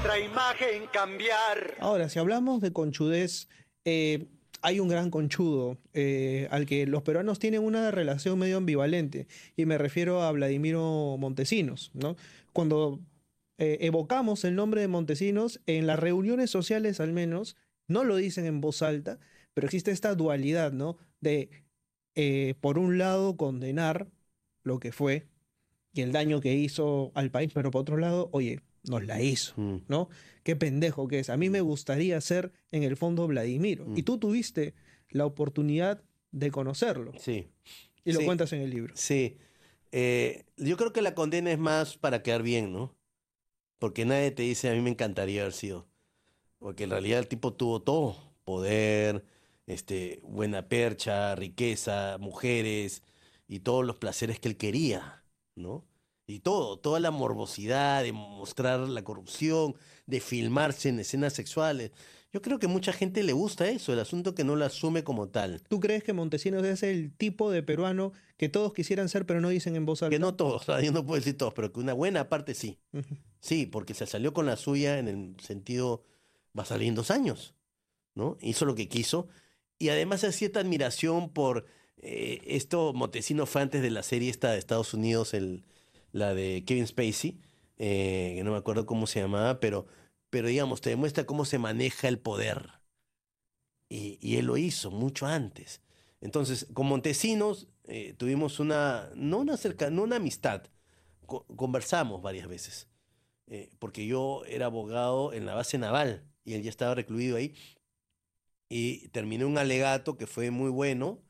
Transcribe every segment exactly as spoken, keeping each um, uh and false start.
nuestra imagen cambiar. Ahora, si hablamos de conchudez, eh, hay un gran conchudo eh, al que los peruanos tienen una relación medio ambivalente, y me refiero a Vladimiro Montesinos, ¿no? Cuando eh, evocamos el nombre de Montesinos, en las reuniones sociales al menos, no lo dicen en voz alta, pero existe esta dualidad, ¿no? De, eh, por un lado, condenar lo que fue y el daño que hizo al país, pero por otro lado, oye, nos la hizo, Mm, ¿no? Qué pendejo que es. A mí me gustaría ser, en el fondo, Vladimiro. mm. Y tú tuviste la oportunidad de conocerlo. Sí, Y lo sí, cuentas en el libro. sí. Eh, yo creo que la condena es más para quedar bien, ¿no? Porque nadie te dice, a mí me encantaría haber sido. Porque en realidad el tipo tuvo todo, poder, este, buena percha, riqueza, mujeres y todos los placeres que él quería, ¿no? Y todo, toda la morbosidad de mostrar la corrupción, de filmarse en escenas sexuales. Yo creo que mucha gente le gusta eso, el asunto que no lo asume como tal. ¿Tú crees que Montesinos es el tipo de peruano que todos quisieran ser, pero no dicen en voz alta? Que no todos, yo no puedo decir todos, pero que una buena parte sí. Ujú. Sí, porque se salió con la suya en el sentido, va a salir en dos años, ¿no? Hizo lo que quiso. Y además hay cierta admiración por eh, esto. Montesinos fue antes de la serie esta de Estados Unidos, el, la de Kevin Spacey, eh, que no me acuerdo cómo se llamaba, pero, pero digamos, te demuestra cómo se maneja el poder. Y, y él lo hizo mucho antes. Entonces, con Montesinos eh, tuvimos una, no una, cerca, no una amistad, co- conversamos varias veces eh, porque yo era abogado en la base naval y él ya estaba recluido ahí y terminé un alegato que fue muy bueno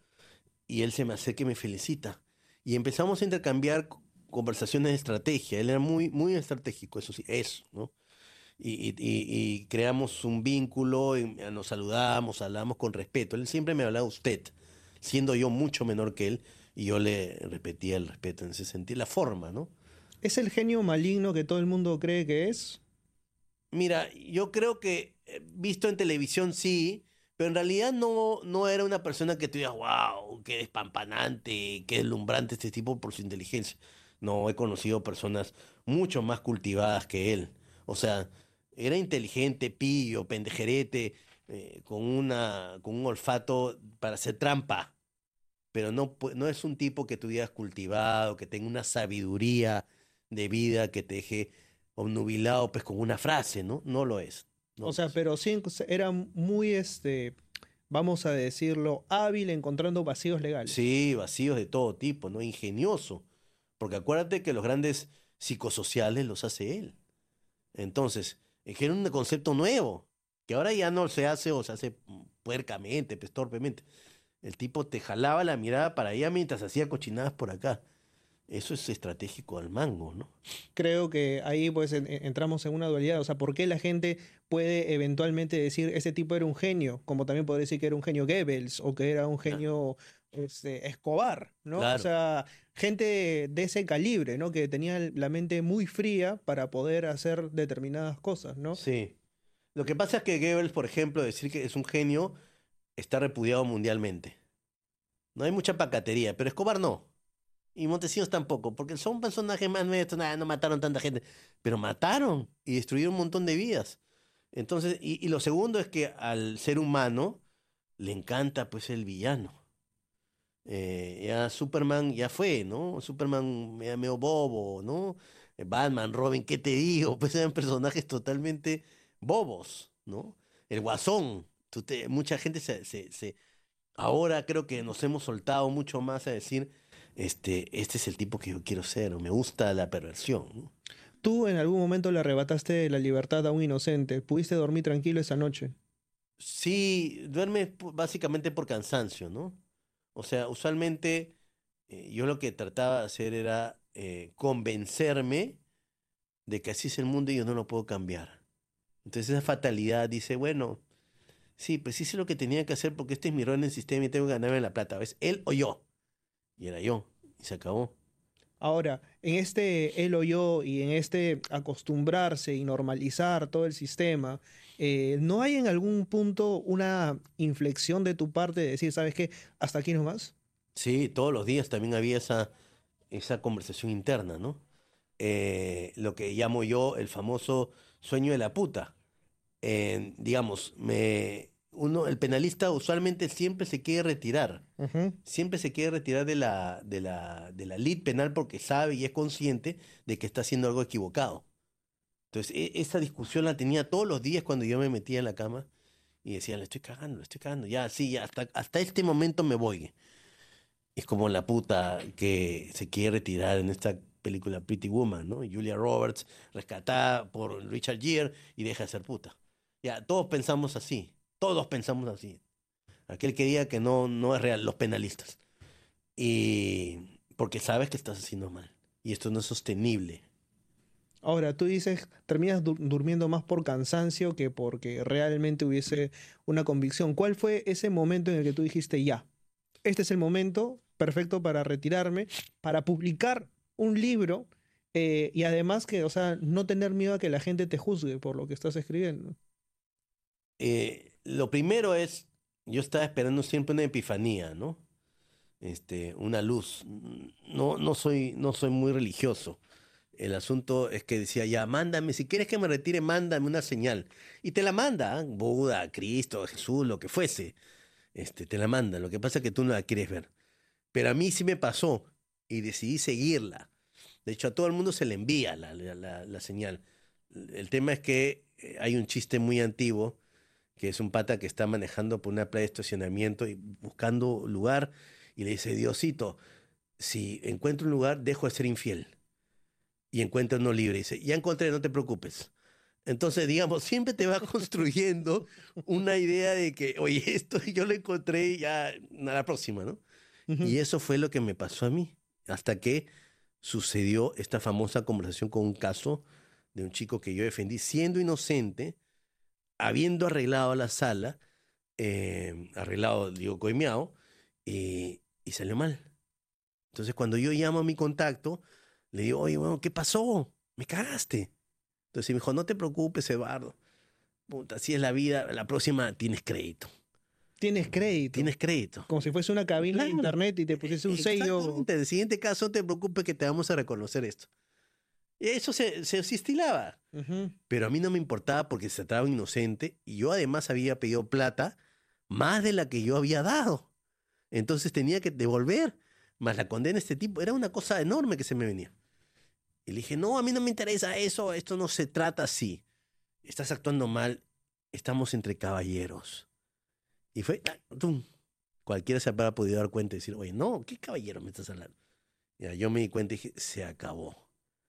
y él se me acerca y me felicita y empezamos a intercambiar c- conversaciones de estrategia. Él era muy, muy estratégico, eso sí, eso, ¿no? Y, y- y- y creamos un vínculo, y nos saludamos, hablamos con respeto. Él siempre me hablaba usted, siendo yo mucho menor que él, y yo le repetía el respeto en ese sentido, la forma, ¿no? ¿Es el genio maligno que todo el mundo cree que es? Mira, yo creo que eh, visto en televisión sí, pero en realidad no, no era una persona que tú digas, wow, qué despampanante, qué deslumbrante este tipo por su inteligencia. No, he conocido personas mucho más cultivadas que él. O sea, era inteligente, pillo, pendejerete, eh, con una, con un olfato para hacer trampa, pero no, pu- no es un tipo que tú digas cultivado, que tenga una sabiduría de vida que te deje obnubilado pues con una frase, ¿no? No lo es, no O lo sea, es. pero sí era muy, este, vamos a decirlo, hábil encontrando vacíos legales. Sí, vacíos de todo tipo, ¿no? Ingenioso, porque acuérdate que los grandes psicosociales los hace él. Entonces, es que era un concepto nuevo, que ahora ya no se hace o se hace mm, puercamente, pues torpemente. El tipo te jalaba la mirada para allá mientras hacía cochinadas por acá. Eso es estratégico al mango, ¿no? Creo que ahí pues en- en- entramos en una dualidad. O sea, ¿por qué la gente puede eventualmente decir ese tipo era un genio? Como también podría decir que era un genio Goebbels o que era un Claro, genio este, Escobar, ¿no? O claro. sea, gente de ese calibre, ¿no? Que tenía la mente muy fría para poder hacer determinadas cosas, ¿no? Sí. Lo que pasa es que Goebbels, por ejemplo, decir que es un genio, está repudiado mundialmente. No hay mucha pacatería, pero Escobar no. Y Montesinos tampoco, porque son personajes más nuestros, nada, no mataron tanta gente, pero mataron y destruyeron un montón de vidas. Entonces, y, y lo segundo es que al ser humano le encanta pues el villano. Eh, ya Superman ya fue, ¿no? Superman ya medio bobo, ¿no? Eh, Batman, Robin, ¿qué te digo? Pues eran personajes totalmente bobos, ¿no? El Guasón, tú te- mucha gente se, se, se- ahora creo que nos hemos soltado mucho más a decir, este, este es el tipo que yo quiero ser, o me gusta la perversión, ¿no? Tú en algún momento le arrebataste la libertad a un inocente. ¿Pudiste dormir tranquilo esa noche? Sí, duerme pu- básicamente por cansancio, ¿no? O sea, usualmente eh, yo lo que trataba de hacer era eh, convencerme de que así es el mundo y yo no lo puedo cambiar. Entonces esa fatalidad dice, bueno, sí, pues hice lo que tenía que hacer porque este es mi rol en el sistema y tengo que ganarme la plata. ¿Ves? Él o yo. Y era yo. Y se acabó. Ahora, en este él o yo y en este acostumbrarse y normalizar todo el sistema, eh, ¿no hay en algún punto una inflexión de tu parte de decir, ¿sabes qué? Hasta aquí nomás. Sí, todos los días también había esa, esa conversación interna, ¿no? Eh, lo que llamo yo el famoso sueño de la puta. Eh, digamos, me, uno, el penalista usualmente siempre se quiere retirar. Ujú. Siempre se quiere retirar de la, de la, de la lid penal porque sabe y es consciente de que está haciendo algo equivocado. Entonces, e- esa discusión la tenía todos los días cuando yo me metía en la cama y decía, le estoy cagando, le estoy cagando. Ya, sí, ya, hasta, hasta este momento me voy. Es como la puta que se quiere retirar en esta película Pretty Woman, ¿no? Julia Roberts, rescatada por Richard Gere y deja de ser puta. Ya, todos pensamos así. Todos pensamos así. Aquel que diga que no, no es real, los penalistas. Y porque sabes que estás haciendo mal. Y esto no es sostenible. Ahora, tú dices, terminas dur- durmiendo más por cansancio que porque realmente hubiese una convicción. ¿Cuál fue ese momento en el que tú dijiste, ya, este es el momento perfecto para retirarme, para publicar un libro eh, y además que, o sea, no tener miedo a que la gente te juzgue por lo que estás escribiendo? Eh, lo primero es, yo estaba esperando siempre una epifanía, ¿no? Este, una luz. No, no soy, no soy muy religioso. El asunto es que decía, ya, mándame, si quieres que me retire, mándame una señal. Y te la manda, ¿eh? Buda, Cristo, Jesús, lo que fuese. Este, te la manda. Lo que pasa es que tú no la quieres ver. Pero a mí sí me pasó y decidí seguirla. De hecho, a todo el mundo se le envía la, la, la- la señal. El tema es que eh, hay un chiste muy antiguo, que es un pata que está manejando por una playa de estacionamiento y buscando lugar y le dice, Diosito, si encuentro un lugar, dejo de ser infiel y encuentra uno libre. Y dice, ya encontré, no te preocupes. Entonces, digamos, siempre te va construyendo una idea de que, oye, esto yo lo encontré ya a la próxima, ¿no? Ujú. Y eso fue lo que me pasó a mí, hasta que sucedió esta famosa conversación con un caso de un chico que yo defendí siendo inocente, habiendo arreglado la sala, eh, arreglado, digo, coimeado, y, y salió mal. Entonces, cuando yo llamo a mi contacto, le digo, oye, bueno, ¿qué pasó? Me cagaste. Entonces me dijo, no te preocupes, Eduardo. Puta, así es la vida, la próxima tienes crédito. Tienes crédito, Tienes crédito. como si fuese una cabina de Claro, internet y te e- pusiese un sello. exactamente. En el siguiente caso, no te preocupes que te vamos a reconocer esto. Y eso se, se, se estilaba. Ujú. Pero a mí no me importaba porque se trataba de un inocente y yo además había pedido plata más de la que yo había dado. Entonces tenía que devolver. Más la condena de este tipo. Era una cosa enorme que se me venía. Y le dije, no, a mí no me interesa eso. Esto no se trata así. Estás actuando mal. Estamos entre caballeros. Y fue, ah, tum. Cualquiera se habrá podido dar cuenta y decir, oye, no, ¿qué caballero me estás hablando? Ya, yo me di cuenta y dije, se acabó.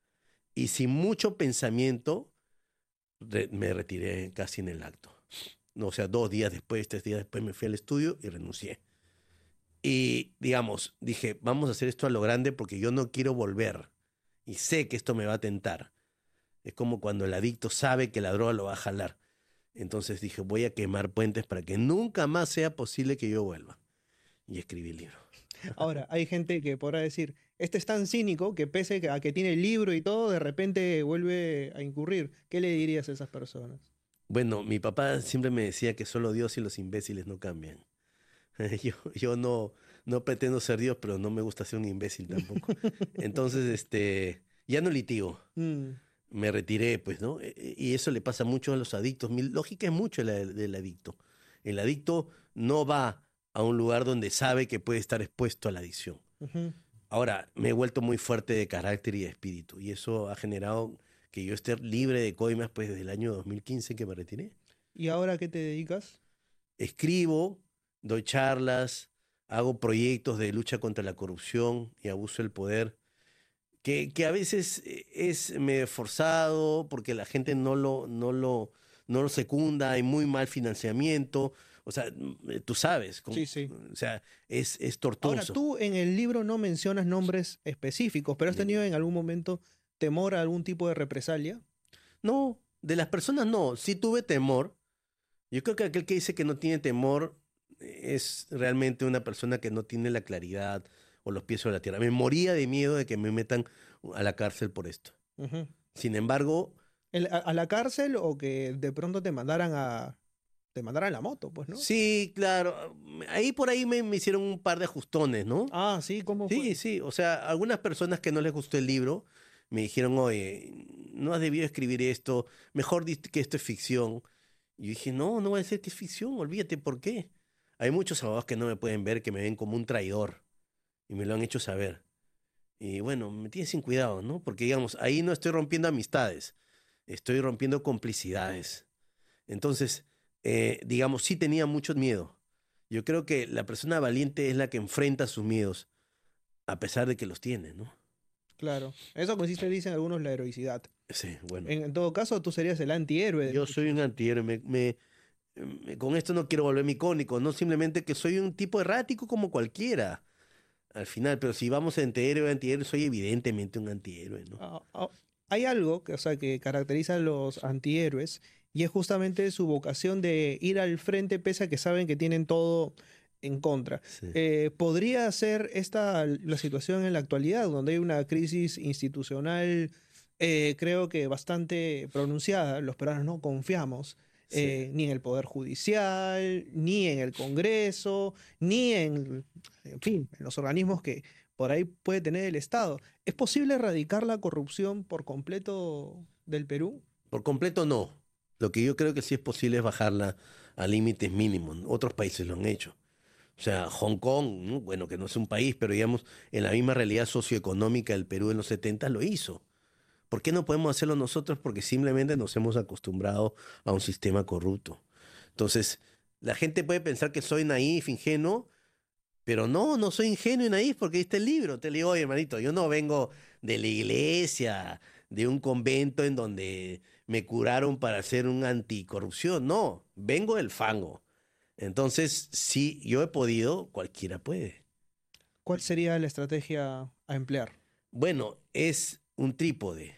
Y sin mucho pensamiento, re- me retiré casi en el acto. No, o sea, dos días después, tres días después me fui al estudio y renuncié. Y, digamos, dije, vamos a hacer esto a lo grande porque yo no quiero volver. Y sé que esto me va a tentar. Es como cuando el adicto sabe que la droga lo va a jalar. Entonces dije, voy a quemar puentes para que nunca más sea posible que yo vuelva. Y escribí el libro. Ahora, hay gente que podrá decir, este es tan cínico que pese a que tiene el libro y todo, de repente vuelve a incurrir. ¿Qué le dirías a esas personas? Bueno, mi papá siempre me decía que solo Dios y los imbéciles no cambian. Yo, yo no, no pretendo ser Dios, pero no me gusta ser un imbécil tampoco. Entonces, este, ya no litigo. Mm, Me retiré, pues, ¿no? E- e- Y eso le pasa mucho a los adictos. Mi lógica es mucho la del, del adicto. El adicto no va a un lugar donde sabe que puede estar expuesto a la adicción. ujú. Ahora, me he vuelto muy fuerte de carácter y de espíritu, y eso ha generado que yo esté libre de coimas, pues, desde el año dos mil quince que me retiré. ¿Y ahora a qué te dedicas? Escribo, doy charlas, hago proyectos de lucha contra la corrupción y abuso del poder, que, que a veces eh, es medio forzado porque la gente no lo, no lo, no lo secunda, hay muy mal financiamiento, o sea, mm, eh, tú sabes, con- Sí, sí. o sea, es, es Ahora, tortuoso. tú en el libro no mencionas nombres específicos, pero ¿has De- tenido en algún momento temor a algún tipo de represalia? no, de las personas no, sí tuve temor. Yo creo que aquel que dice que no tiene temor es realmente una persona que no tiene la claridad o los pies sobre la tierra. Me moría de miedo de que me metan a la cárcel por esto. Ujú. Sin embargo, El- a, a la cárcel o que de pronto te mandaran a, te mandaran la moto, pues, ¿no? sí, claro, ahí por ahí me, me hicieron un par de ajustones, ¿no? Ah, sí, ¿cómo Sí, fue? sí, o sea, algunas personas que no les gustó el libro me dijeron, oye, no has debido escribir esto, mejor di que esto es ficción. Y yo dije, no, no va a ser que es ficción, olvídate, ¿por qué? Hay muchos abogados que no me pueden ver, que me ven como un traidor, y me lo han hecho saber. Y bueno, me tienen sin cuidado, ¿no? Porque, digamos, ahí no estoy rompiendo amistades, estoy rompiendo complicidades. Entonces, eh, digamos, sí tenía mucho miedo. Yo creo que la persona valiente es la que enfrenta sus miedos, a pesar de que los tiene, ¿no? Claro. Eso consiste, dicen algunos, en la heroicidad. Sí, bueno. En, en todo caso, tú serías el antihéroe. de Yo muchos. soy un antihéroe. Me, me- me- con esto no quiero volverme icónico, no simplemente que soy un tipo errático como cualquiera, al final. Pero si vamos entre héroe y antihéroe, soy evidentemente un antihéroe, ¿no? Ah, ah, hay algo que, o sea, que caracteriza a los antihéroes y es justamente su vocación de ir al frente pese a que saben que tienen todo en contra. Sí. Eh, ¿podría ser esta la situación en la actualidad, donde hay una crisis institucional, eh, creo que bastante pronunciada? Los peruanos no confiamos Sí. eh, ni en el Poder Judicial, ni en el Congreso, ni en, en fin, en los organismos que por ahí puede tener el Estado. ¿Es posible erradicar la corrupción por completo del Perú? Por completo no. Lo que yo creo que sí es posible es bajarla a límites mínimos. Otros países lo han hecho. O sea, Hong Kong, ¿no? Bueno, que no es un país, pero digamos, en la misma realidad socioeconómica del Perú en los setenta lo hizo. ¿Por qué no podemos hacerlo nosotros? Porque simplemente nos hemos acostumbrado a un sistema corrupto. Entonces, la gente puede pensar que soy naif, ingenuo, pero no, no soy ingenuo y naif porque ahí está el libro. Te digo, oye, hermanito, yo no vengo de la iglesia, de un convento en donde me curaron para ser un anticorrupción. No, vengo del fango. Entonces, si yo he podido, cualquiera puede. ¿Cuál sería la estrategia a emplear? Bueno, es un trípode.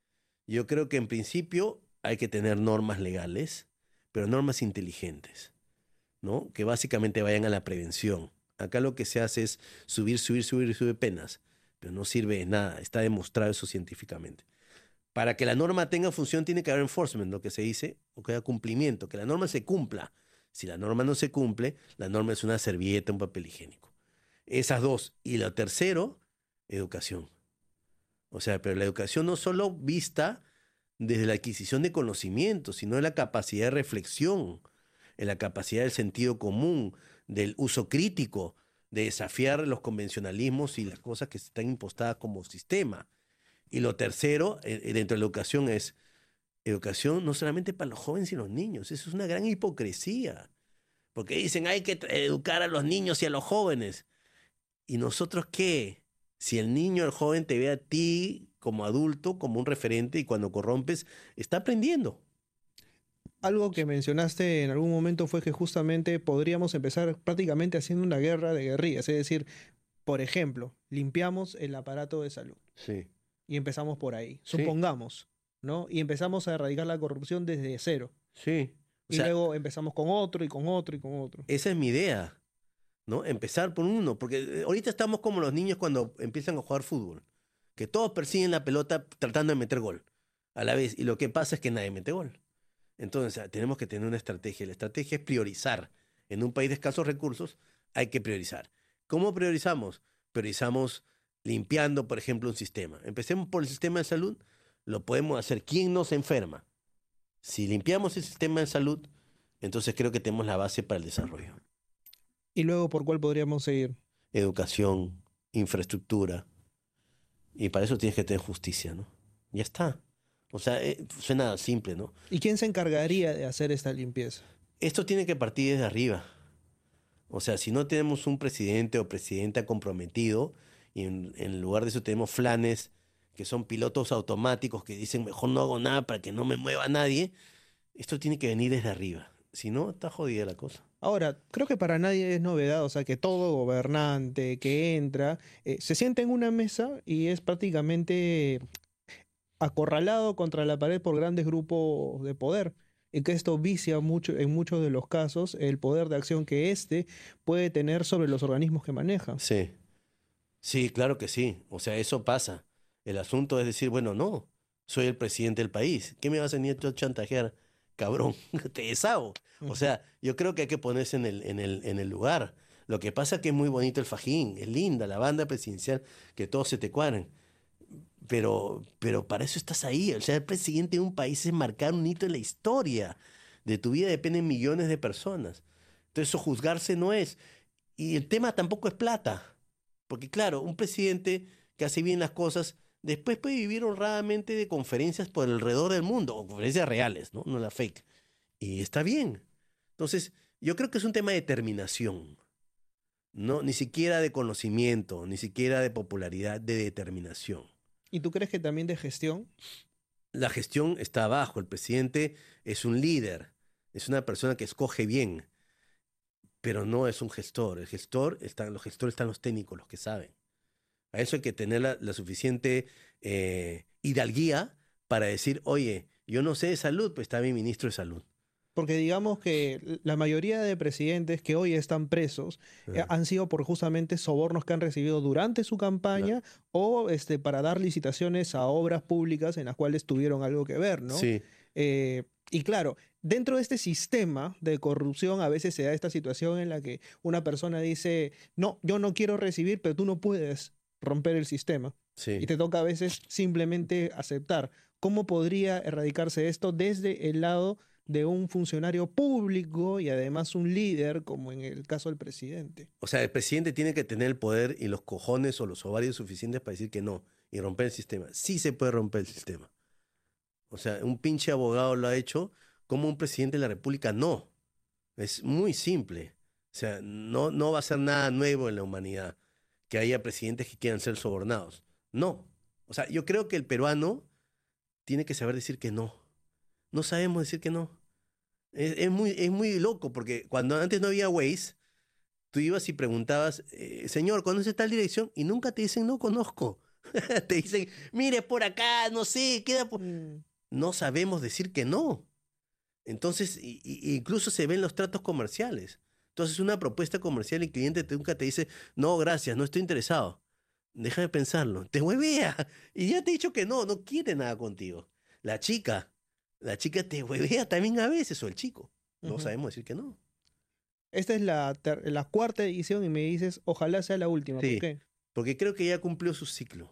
Yo creo que en principio hay que tener normas legales, pero normas inteligentes, ¿no? Que básicamente vayan a la prevención. Acá lo que se hace es subir, subir, subir, subir penas, pero no sirve de nada. Está demostrado eso científicamente. Para que la norma tenga función tiene que haber enforcement, lo que se dice, o que haya cumplimiento, que la norma se cumpla. Si la norma no se cumple, la norma es una servilleta, un papel higiénico. Esas dos. Y lo tercero, educación. O sea, pero la educación no solo vista desde la adquisición de conocimientos, sino de la capacidad de reflexión, en la capacidad del sentido común, del uso crítico, de desafiar los convencionalismos y las cosas que están impostadas como sistema. Y lo tercero, eh, dentro de la educación, es educación no solamente para los jóvenes y los niños. Eso es una gran hipocresía. Porque dicen, hay que educar a los niños y a los jóvenes. ¿Y nosotros qué? Si el niño o el joven te ve a ti como adulto, como un referente, y cuando corrompes, está aprendiendo. Algo que mencionaste en algún momento fue que justamente podríamos empezar prácticamente haciendo una guerra de guerrillas. Es decir, por ejemplo, limpiamos el aparato de salud Sí. y empezamos por ahí, Sí. supongamos, ¿no? Y empezamos a erradicar la corrupción desde cero. Sí. O Y sea, luego empezamos con otro y con otro y con otro. esa es mi idea, ¿no? Empezar por uno, porque eh, ahorita estamos como los niños cuando empiezan a jugar fútbol, que todos persiguen la pelota tratando de meter gol a la vez, y lo que pasa es que nadie mete gol. Entonces, ah, tenemos que tener una estrategia. La estrategia es priorizar. En un país de escasos recursos hay que priorizar. ¿Cómo priorizamos? Priorizamos limpiando, por ejemplo, un sistema. Empecemos por el sistema de salud, lo podemos hacer. ¿Quién no se enferma? Si limpiamos el sistema de salud, entonces creo que tenemos la base para el desarrollo. Y luego, ¿por cuál podríamos seguir? Educación, infraestructura, y para eso tienes que tener justicia, ¿no? Ya está. O sea, eh, suena simple, ¿no? ¿Y quién se encargaría de hacer esta limpieza? Esto tiene que partir desde arriba. O sea, si no tenemos un presidente o presidenta comprometido, y en, en lugar de eso tenemos flanes que son pilotos automáticos que dicen mejor no hago nada para que no me mueva nadie, esto tiene que venir desde arriba. Si no, está jodida la cosa. Ahora, creo que para nadie es novedad, o sea, que todo gobernante que entra eh, se sienta en una mesa y es prácticamente acorralado contra la pared por grandes grupos de poder. Y que esto vicia mucho, en muchos de los casos, el poder de acción que éste puede tener sobre los organismos que maneja. Sí, sí, claro que sí. O sea, eso pasa. El asunto es decir, bueno, no, soy el presidente del país. ¿Qué me vas a venir a chantajear? Cabrón, te deshago. O sea, yo creo que hay que ponerse en el, en el, en el lugar. Lo que pasa es que es muy bonito el fajín, es linda la banda presidencial, que todos se te cuadren. pero, pero para eso estás ahí. O sea, el presidente de un país es marcar un hito en la historia. De tu vida dependen millones de personas. Entonces, eso juzgarse no es. Y el tema tampoco es plata. Porque claro, un presidente que hace bien las cosas, después puede vivir honradamente de conferencias por alrededor del mundo, o conferencias reales, ¿no? No la fake. Y está bien. Entonces, yo creo que es un tema de determinación. No, ni siquiera de conocimiento, ni siquiera de popularidad, de determinación. ¿Y tú crees que también de gestión? La gestión está abajo. El presidente es un líder, es una persona que escoge bien, pero no es un gestor. El gestor está, los gestores están los técnicos, los que saben. A eso hay que tener la, la suficiente eh, hidalguía para decir, oye, yo no sé de salud, pues está mi ministro de salud. Porque digamos que la mayoría de presidentes que hoy están presos eh, Ah, han sido por justamente sobornos que han recibido durante su campaña o este, para dar licitaciones a obras públicas en las cuales tuvieron algo que ver, ¿no? sí, Eh, y claro, dentro de este sistema de corrupción a veces se da esta situación en la que una persona dice, no, yo no quiero recibir, pero tú no puedes romper el sistema. Y sí. te toca a veces simplemente aceptar. ¿Cómo podría erradicarse esto desde el lado de un funcionario público y además un líder, como en el caso del presidente? O sea, el presidente tiene que tener el poder y los cojones o los ovarios suficientes para decir que no y romper el sistema. Sí se puede romper el sistema. O sea, un pinche abogado lo ha hecho, como un presidente de la República no. Es muy simple. O sea, no, no va a ser nada nuevo en la humanidad que haya presidentes que quieran ser sobornados. No. O sea, yo creo que el peruano tiene que saber decir que no. No sabemos decir que no. Es, es muy, es muy loco porque cuando antes no había Waze, tú ibas y preguntabas, eh, señor, ¿conoce tal dirección? Y nunca te dicen, no conozco. Te dicen, mire, por acá, no sé, queda por... Mm. No sabemos decir que no. Entonces, y, y- incluso se ven los tratos comerciales. Entonces, una propuesta comercial y el cliente te- nunca te dice, no, gracias, no estoy interesado. Deja de pensarlo. Te huevea. Y ya te he dicho que no, no quiere nada contigo. La chica, la chica te huevea también a veces, o el chico. No Ujú. sabemos decir que no. Esta es la, ter- la cuarta edición y me dices, ojalá sea la última. ¿Por Sí, qué? porque creo que ya cumplió su ciclo.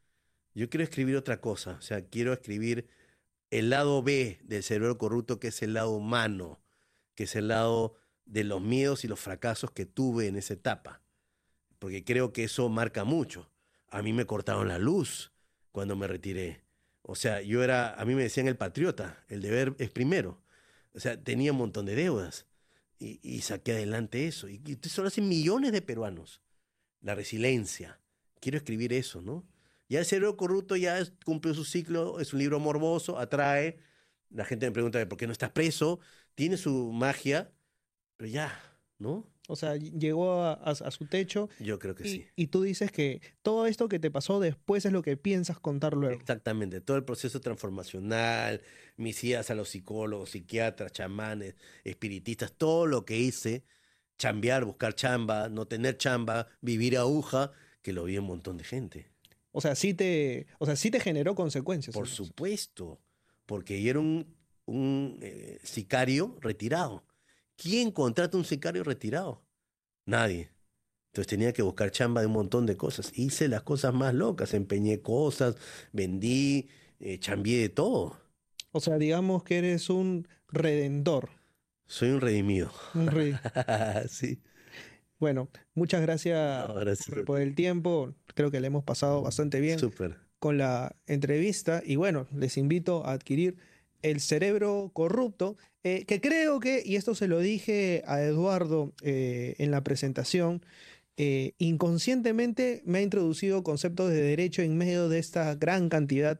Yo quiero escribir otra cosa. O sea, quiero escribir el lado B del cerebro corrupto, que es el lado humano, que es el lado de los miedos y los fracasos que tuve en esa etapa. Porque creo que eso marca mucho. A mí me cortaron la luz cuando me retiré. O sea, yo era, a mí me decían el patriota, el deber es primero. O sea, tenía un montón de deudas y, y saqué adelante eso. Y, y eso lo hacen millones de peruanos. La resiliencia. Quiero escribir eso, ¿no? Ya el cerebro corrupto ya es- cumplió su ciclo, es un libro morboso, atrae. La gente me pregunta por qué no estás preso. Tiene su magia, pero ya, ¿no? O sea, ll- llegó a, a- a su techo Yo creo que sí. y, y tú dices que todo esto que te pasó después es lo que piensas contar luego. Exactamente, todo el proceso transformacional, mis idas a los psicólogos, psiquiatras, chamanes, espiritistas, todo lo que hice, chambear, buscar chamba, no tener chamba, vivir aguja, que lo vi un montón de gente. O sea, sí te, o sea, sí te generó consecuencias. Por entonces. supuesto, porque yo era un, un eh, sicario retirado. ¿Quién contrata un sicario retirado? Nadie. Entonces tenía que buscar chamba de un montón de cosas. Hice las cosas más locas, empeñé cosas, vendí, eh, chambié de todo. O sea, digamos que eres un redentor. Soy un redimido. Un re- Sí. Bueno, muchas gracias No, gracias por, a por ti. el tiempo. Creo que le hemos pasado bastante bien Súper. con la entrevista. Y bueno, les invito a adquirir El cerebro corrupto, eh, que creo que, y esto se lo dije a Eduardo eh, en la presentación, eh, inconscientemente me ha introducido conceptos de derecho en medio de esta gran cantidad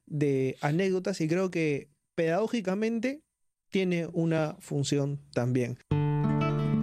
de anécdotas y creo que pedagógicamente tiene una función también.